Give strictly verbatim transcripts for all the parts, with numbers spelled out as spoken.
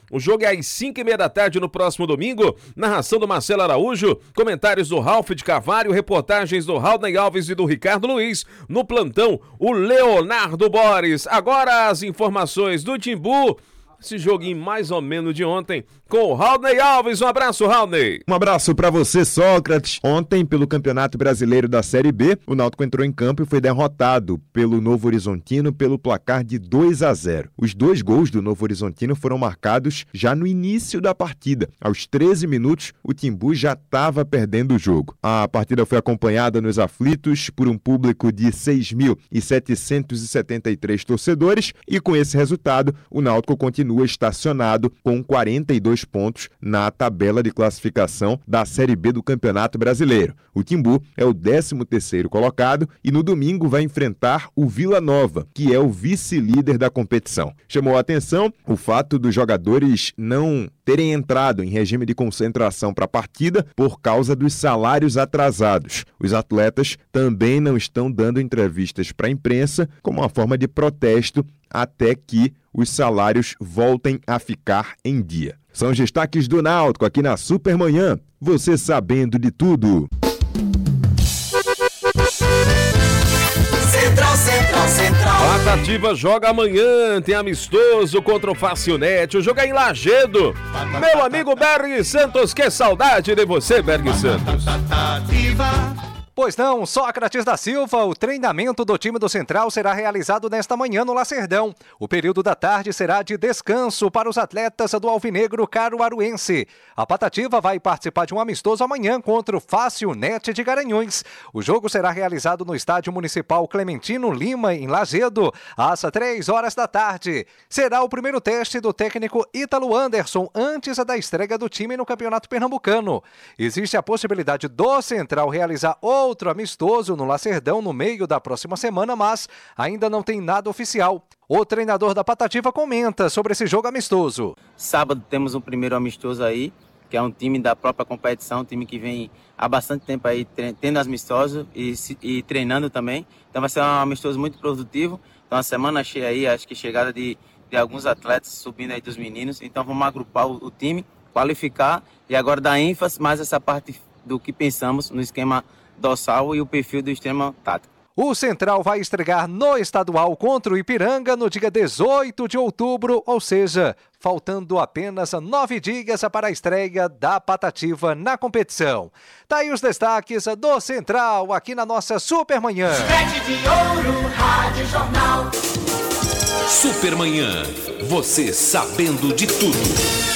O jogo é às cinco e meia da tarde no próximo domingo. Narração do Marcelo Araújo, comentários do Ralf de Carvalho, reportagens do Raulney Alves e do Ricardo Luiz. No plantão, o Leonardo Boris. Agora as informações do Timbu. Esse joguinho mais ou menos de ontem com o Raulney Alves. Um abraço, Raulney. Um abraço pra você, Sócrates. Ontem, pelo Campeonato Brasileiro da Série B, o Náutico entrou em campo e foi derrotado pelo Novo Horizontino pelo placar de dois a zero. Os dois gols do Novo Horizontino foram marcados já no início da partida. Aos treze minutos, o Timbu já estava perdendo o jogo. A partida foi acompanhada nos aflitos por um público de seis mil setecentos e setenta e três torcedores e com esse resultado, o Náutico continua estacionado com quarenta e dois pontos na tabela de classificação da Série B do Campeonato Brasileiro. O Timbu é o décimo terceiro colocado e no domingo vai enfrentar o Vila Nova, que é o vice-líder da competição. Chamou a atenção o fato dos jogadores não terem entrado em regime de concentração para a partida por causa dos salários atrasados. Os atletas também não estão dando entrevistas para a imprensa como uma forma de protesto até que os salários voltem a ficar em dia. São os destaques do Náutico aqui na Supermanhã. Você sabendo de tudo. Central, Central, Central. Patativa joga amanhã, tem amistoso contra o Facilnet. O jogo é em Lagedo. Meu amigo Berg Santos, que saudade de você, Berg Santos. Pois não, Sócrates da Silva, o treinamento do time do Central será realizado nesta manhã no Lacerdão. O período da tarde será de descanso para os atletas do Alvinegro Caruaruense. A Patativa vai participar de um amistoso amanhã contra o Facilnet de Garanhuns. O jogo será realizado no Estádio Municipal Clementino Lima, em Lagedo, às três horas da tarde. Será o primeiro teste do técnico Ítalo Anderson antes da estreia do time no Campeonato Pernambucano. Existe a possibilidade do Central realizar o outro amistoso no Lacerdão no meio da próxima semana, mas ainda não tem nada oficial. O treinador da Patativa comenta sobre esse jogo amistoso. Sábado temos um primeiro amistoso aí, que é um time da própria competição, um time que vem há bastante tempo aí tendo amistoso e, e treinando também. Então vai ser um amistoso muito produtivo. Então a semana cheia aí, acho que chegada de, de alguns atletas subindo aí dos meninos. Então vamos agrupar o, o time, qualificar e agora dar ênfase mais essa parte do que pensamos no esquema dorsal e o perfil do extremo tático. O Central vai estrear no estadual contra o Ipiranga no dia dezoito de outubro, ou seja, faltando apenas nove dias para a estreia da Patativa na competição. Tá aí os destaques do Central aqui na nossa Supermanhã. Rede de Ouro, Rádio Jornal. Supermanhã, você sabendo de tudo.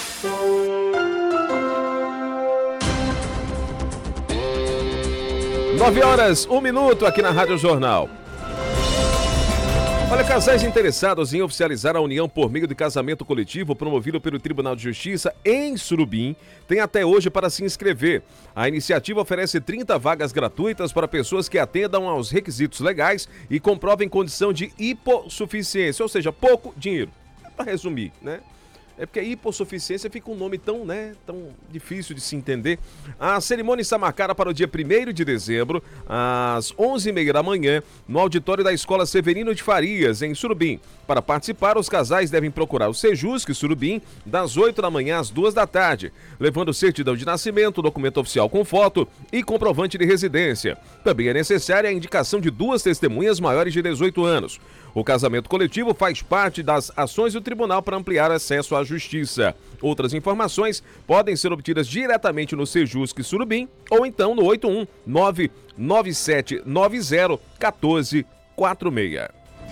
Nove horas, um minuto aqui na Rádio Jornal. Olha, casais interessados em oficializar a união por meio de casamento coletivo promovido pelo Tribunal de Justiça em Surubim tem até hoje para se inscrever. A iniciativa oferece trinta vagas gratuitas para pessoas que atendam aos requisitos legais e comprovem condição de hipossuficiência, ou seja, pouco dinheiro. Para resumir, né? É porque a hipossuficiência fica um nome tão, né, tão difícil de se entender. A cerimônia está marcada para o dia primeiro de dezembro, às onze e meia da manhã, no auditório da Escola Severino de Farias, em Surubim. Para participar, os casais devem procurar o Sejusc Surubim, das oito da manhã às duas da tarde, levando certidão de nascimento, documento oficial com foto e comprovante de residência. Também é necessária a indicação de duas testemunhas maiores de dezoito anos. O casamento coletivo faz parte das ações do tribunal para ampliar acesso à justiça. Outras informações podem ser obtidas diretamente no Sejusc Surubim ou então no oito um nove nove sete nove zero um quatro quatro seis.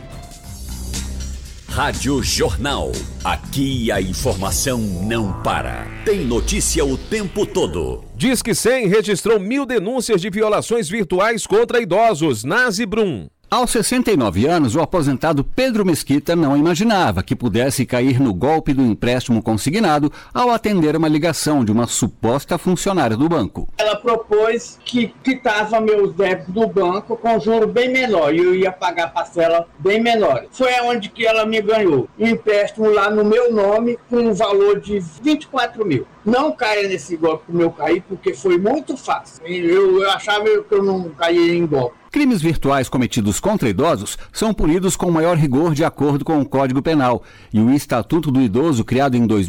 Rádio Jornal. Aqui a informação não para. Tem notícia o tempo todo. Disque cem registrou mil denúncias de violações virtuais contra idosos. Nazi Brum. Aos sessenta e nove anos, o aposentado Pedro Mesquita não imaginava que pudesse cair no golpe do empréstimo consignado ao atender uma ligação de uma suposta funcionária do banco. Ela propôs que quitava meus débitos do banco com juro bem menor e eu ia pagar parcela bem menor. Foi onde que ela me ganhou um empréstimo lá no meu nome com um valor de vinte e quatro mil. Não caia nesse golpe como eu caí, porque foi muito fácil. Eu, eu achava que eu não caía em golpe. Crimes virtuais cometidos contra idosos são punidos com maior rigor de acordo com o Código Penal e o Estatuto do Idoso, criado em dois mil